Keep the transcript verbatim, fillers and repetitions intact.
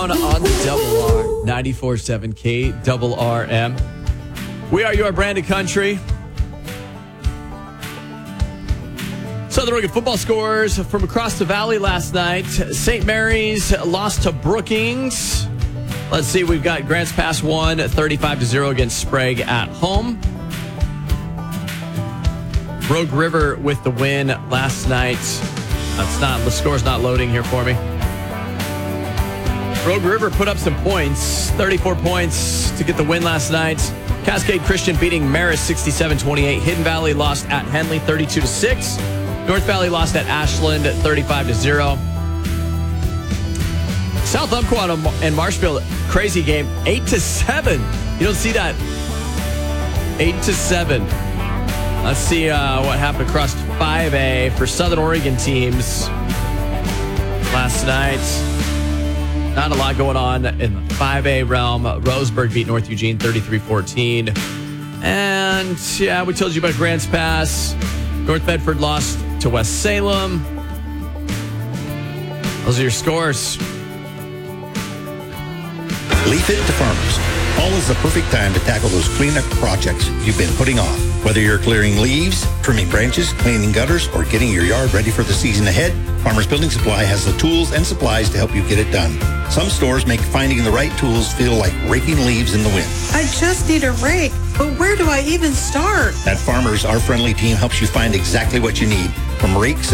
on the Double R, ninety-four point seven K Double R M. We are your brand of country. Southern Oregon football scores from across the valley last night. Saint Mary's lost to Brookings. Let's see, we've got Grants Pass won thirty-five to zero against Sprague at home. Rogue River with the win last night. That's not, the score's not loading here for me. Rogue River put up some points, thirty-four points to get the win last night. Cascade Christian beating Marist sixty-seven twenty-eight. Hidden Valley lost at Henley thirty-two to six. North Valley lost at Ashland thirty-five to zero. South Umpqua and Marshfield, crazy game, eight to seven. You don't see that. eight to seven. Let's see uh, what happened across five A for Southern Oregon teams last night. Not a lot going on in the five A realm. Roseburg beat North Eugene thirty-three fourteen. And, yeah, we told you about Grants Pass. North Bedford lost to West Salem. Those are your scores. Leave it to farmers. Fall is the perfect time to tackle those cleanup projects you've been putting off. Whether you're clearing leaves, trimming branches, cleaning gutters, or getting your yard ready for the season ahead, Farmers Building Supply has the tools and supplies to help you get it done. Some stores make finding the right tools feel like raking leaves in the wind. I just need a rake, but where do I even start? At Farmers, our friendly team helps you find exactly what you need, from rakes